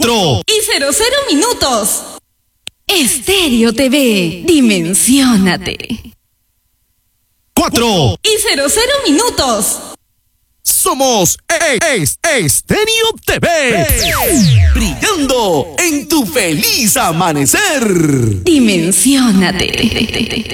4 y 00 minutos. Estéreo TV, dimensiónate. 4 y 00 minutos. Somos Estéreo TV, brillando en tu feliz amanecer. Dimensiónate.